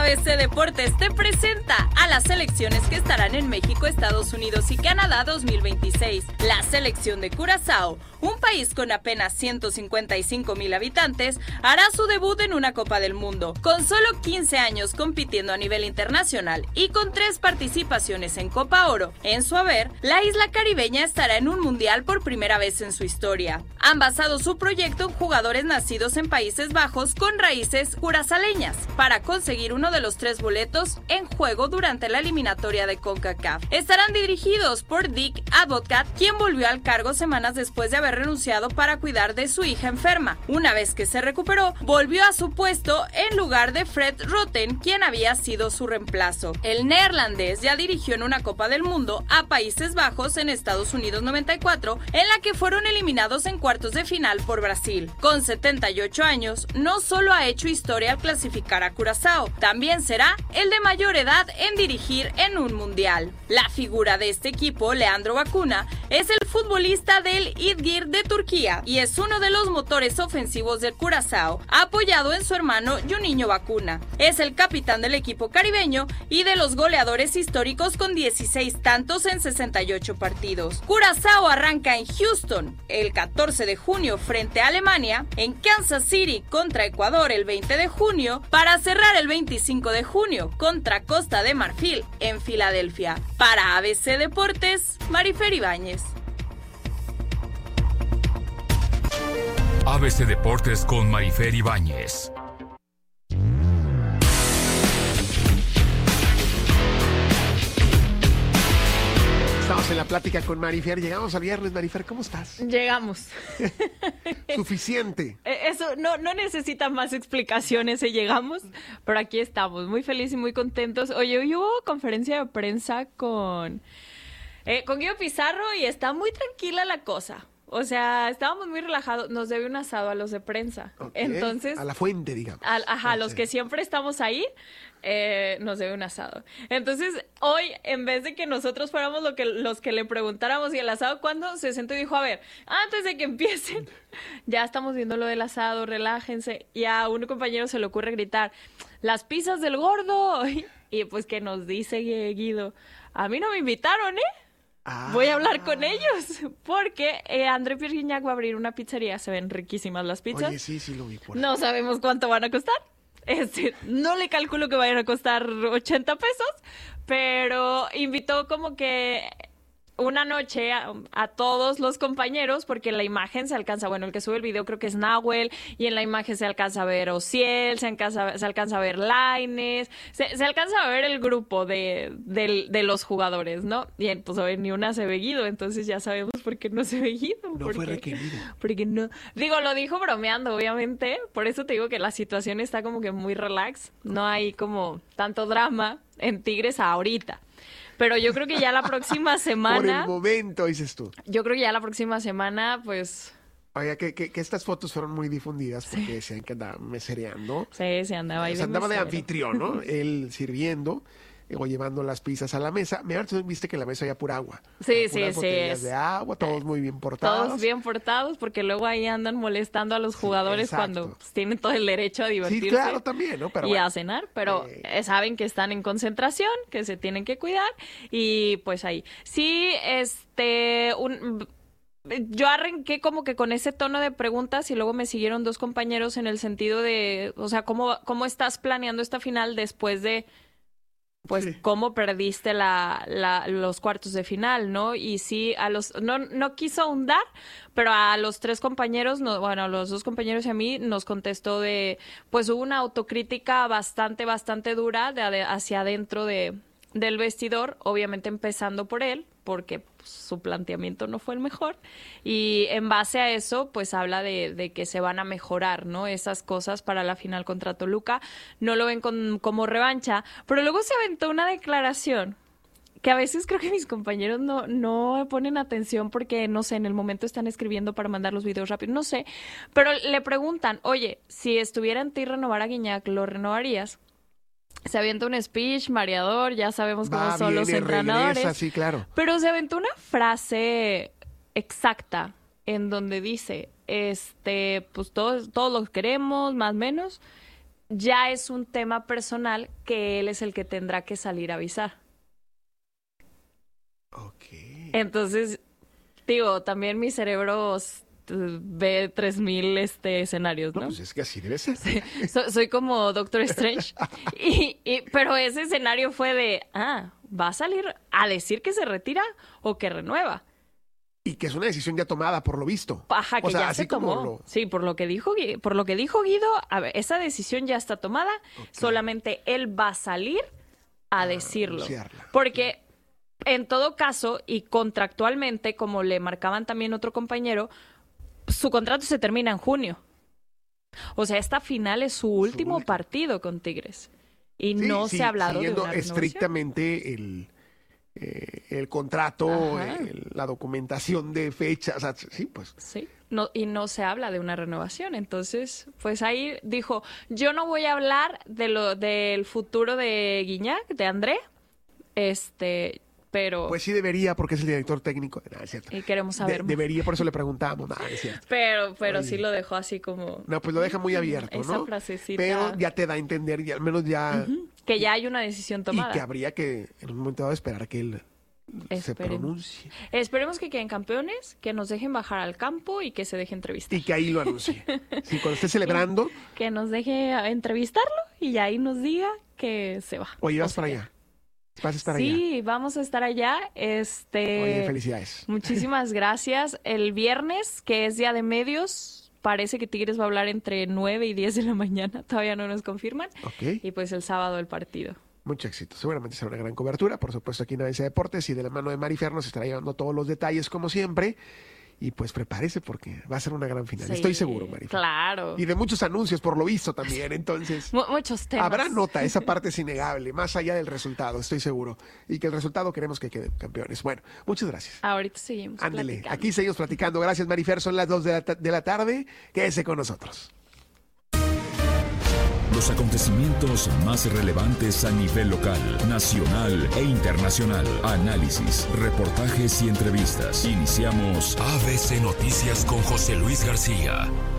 ABC Deportes te presenta a las selecciones que estarán en México, Estados Unidos y Canadá 2026. La selección de Curazao, un país con apenas 155,000 habitantes, hará su debut en una Copa del Mundo. Con solo 15 años compitiendo a nivel internacional y con 3 participaciones en Copa Oro en su haber, la isla caribeña estará en un mundial por primera vez en su historia. Han basado su proyecto en jugadores nacidos en Países Bajos con raíces curazaleñas para conseguir uno de los 3 boletos en juego durante la eliminatoria de CONCACAF. Estarán dirigidos por Dick Advocaat, quien volvió al cargo semanas después de haber renunciado para cuidar de su hija enferma. Una vez que se recuperó, volvió a su puesto en lugar de Fred Rutten, quien había sido su reemplazo. El neerlandés ya dirigió en una Copa del Mundo a Países Bajos en Estados Unidos 94, en la que fueron eliminados en cuartos de final por Brasil. Con 78 años, no solo ha hecho historia al clasificar a Curazao, también será el de mayor edad en dirigir en un mundial. La figura de este equipo, Leandro Bacuna, es el futbolista del İzmir de Turquía y es uno de los motores ofensivos del Curazao, apoyado en su hermano Juninho Bacuna. Es el capitán del equipo caribeño y de los goleadores históricos con 16 tantos en 68 partidos. Curazao arranca en Houston el 14 de junio frente a Alemania, en Kansas City contra Ecuador el 20 de junio, para cerrar el 25 de junio contra Costa de Marfil en Filadelfia. Para ABC Deportes, Marifer Ibáñez. ABC Deportes con Marifer Ibáñez. Estamos en la plática con Marifer. Llegamos al viernes. Marifer, ¿cómo estás? Llegamos. Suficiente. Eso no necesita más explicaciones, llegamos, pero aquí estamos, muy felices y muy contentos. Oye, hoy hubo conferencia de prensa con Guido Pizarro y está muy tranquila la cosa. O sea, estábamos muy relajados. Nos debe un asado a los de prensa. Okay. Entonces, a la fuente, digamos. Los que siempre estamos ahí, nos debe un asado. Entonces, hoy, en vez de que nosotros fuéramos los que le preguntáramos y el asado, ¿cuándo? Se sentó y dijo, a ver, antes de que empiecen, ya estamos viendo lo del asado, relájense. Y a un compañero se le ocurre gritar, las pizzas del gordo. Y pues que nos dice Guido, a mí no me invitaron, Voy a hablar con ellos, porque André Pierre Gignac va a abrir una pizzería, se ven riquísimas las pizzas. Oye, sí lo vi por ahí. No sabemos cuánto van a costar, no le calculo que vayan a costar 80 pesos, pero invitó como que una noche a todos los compañeros, porque en la imagen se alcanza, bueno, el que sube el video creo que es Nahuel, y en la imagen se alcanza a ver Ociel, se alcanza a ver Lainez, se alcanza a ver el grupo de los jugadores, ¿no? Y pues hoy ni una se ve Guido, entonces ya sabemos por qué no se ve Guido. No fue requerido. Porque no. Digo, lo dijo bromeando, obviamente, por eso te digo que la situación está como que muy relax, no hay como tanto drama en Tigres ahorita. Pero yo creo que ya la próxima semana... Por el momento, dices tú. Yo creo que ya la próxima semana, pues... Oye, que estas fotos fueron muy difundidas porque decían que andaba mesereando. Sí, se andaba ahí. O sea, andaba de anfitrión, ¿no? Él sirviendo o llevando las pizzas a la mesa. Mira, tú viste que en la mesa había pura agua. Sí. Botellas de agua, todos muy bien portados. Todos bien portados, porque luego ahí andan molestando a los jugadores cuando pues, tienen todo el derecho a divertirse. Sí, claro, también, ¿no? Pero a cenar, pero saben que están en concentración, que se tienen que cuidar, y pues ahí. Sí, yo arranqué como que con ese tono de preguntas y luego me siguieron 2 compañeros en el sentido de, o sea, ¿cómo estás planeando esta final después de... pues cómo perdiste los cuartos de final, ¿no? Y sí, no quiso ahondar, pero a los 3 compañeros, a los 2 compañeros y a mí nos contestó pues hubo una autocrítica bastante dura hacia adentro del vestidor, obviamente empezando por él, porque pues, su planteamiento no fue el mejor, y en base a eso pues habla de que se van a mejorar, ¿no? Esas cosas para la final contra Toluca, no lo ven como revancha, pero luego se aventó una declaración que a veces creo que mis compañeros no ponen atención porque, no sé, en el momento están escribiendo para mandar los videos rápido, no sé, pero le preguntan, oye, si estuviera en ti renovar a Gignac, ¿lo renovarías? Se avienta un speech mareador, ya sabemos cómo son los entrenadores. Regresa, sí, claro. Pero se aventó una frase exacta en donde dice, pues todos los queremos, más o menos, ya es un tema personal que él es el que tendrá que salir a avisar. Ok. Entonces, digo, también mi cerebro ve 3000 escenarios, ¿no? No, pues es que así debe ser. Sí, soy como Doctor Strange. Pero ese escenario fue de, ¿va a salir a decir que se retira o que renueva? Y que es una decisión ya tomada, por lo visto. Ajá, que ya se tomó. Sí, por lo que dijo Guido, a ver, esa decisión ya está tomada. Okay. Solamente él va a salir a decirlo. Anunciarla. Porque en todo caso, y contractualmente, como le marcaban también otro compañero, su contrato se termina en junio. O sea, esta final es su último partido con Tigres. Y no se ha hablado de una renovación. Estrictamente el contrato, la documentación de fechas, o sea, sí, pues. Sí, y no se habla de una renovación. Entonces, pues ahí dijo, yo no voy a hablar del futuro de Guiñac, de André, pero... Pues sí debería, porque es el director técnico. No, es cierto. Y queremos saber más. Debería, por eso le preguntamos. No, es cierto. Pero sí lo dejó así como... No, pues lo deja muy abierto, esa frasecita. Pero ya te da a entender, y al menos ya... Que ya hay una decisión tomada. Y que habría que, en un momento dado, esperar a que él se pronuncie. Esperemos que queden campeones, que nos dejen bajar al campo y que se deje entrevistar. Y que ahí lo anuncie. Sí, cuando esté celebrando... Que nos deje entrevistarlo y ahí nos diga que se va. Oye, vas para allá. ¿Vas a estar allá? Sí, vamos a estar allá. Oye, felicidades. Muchísimas gracias. El viernes, que es Día de Medios, parece que Tigres va a hablar entre 9 y 10 de la mañana. Todavía no nos confirman. Okay. Y pues el sábado el partido. Mucho éxito. Seguramente será una gran cobertura. Por supuesto, aquí en ABC Deportes y de la mano de Marifer nos estará llevando todos los detalles, como siempre. Y pues prepárese porque va a ser una gran final. Sí, estoy seguro, Marifer. Claro. Y de muchos anuncios, por lo visto también. Entonces, muchos temas. Habrá nota, esa parte es innegable, más allá del resultado, estoy seguro. Y que el resultado queremos que queden campeones. Bueno, muchas gracias. Ahorita seguimos platicando. Aquí seguimos platicando. Gracias, Marifer. Son las 2 de la tarde. Quédese con nosotros. Los acontecimientos más relevantes a nivel local, nacional e internacional. Análisis, reportajes y entrevistas. Iniciamos ABC Noticias con José Luis García.